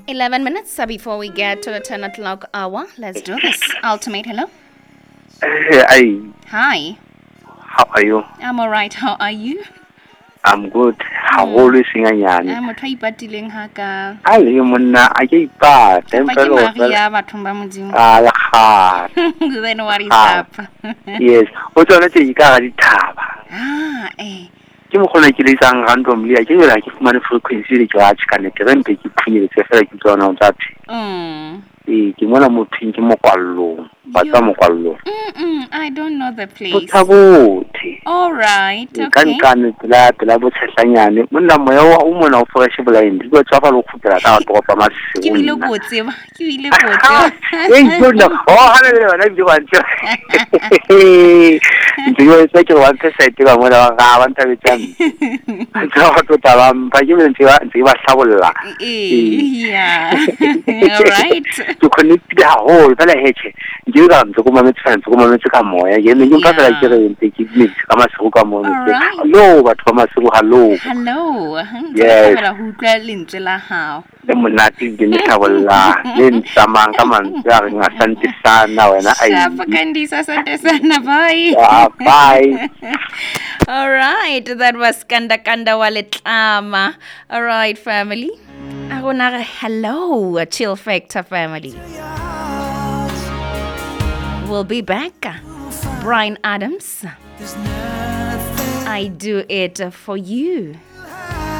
11 minutes before we get to the 10 o'clock hour. Let's do this. Ultimate, hello. Hey, Hi. how are you? I'm alright. How are you? I'm good. Haholo singanyane. I'm motho a ipatileng ha ka. A le monna a ke ipata Fa ke Maria bathong ba Modimo. la kha. Then what is up? Yes, o tsona tse ka ga dithaba. Ke mo gona ke le tsang randomly a ke bela ke fumane frequency le ke a tshikane ke rente ke phile tse fela ke tsona o tsatsi. Ke mona mothing ke mokwallong. Ba tsa mokwallong. I don't know the place. Bothabothe. All right, Ka okay. nkane pela botshetlanyane monna moya wa o mona o fresh blind go tswa fa lo khutela ka go pa masigo. Ke bile botse ba. Ke bile botse. Hey, don't oh hana le bana di wantse. Ndiyo se ke wantse se te ba mona ga ba ntabetsa. Ka go tota ba mpa ke ntse ba hlabolla. Yeah. All right. To connect the whole bala heche. Ndiyo ga ntse go mametsa ka moya ye ne ke ka tsela ke re ntse ke mix ka masigo ka mo ntse. Hello batho ba masigo hello. Hello. Yes. Ke go utlwa lentswe la hao. Le monate ke ne hlabolla le ntsamang ka mantswe a re nga sante sana wena ai. Shapa kandisa sante sana bye. Bye. All right, that was Kanda Kanda wa Letlama. All right, family. I wanna hello, Chill Factor family. We'll be back. Brian Adams. I do it for you.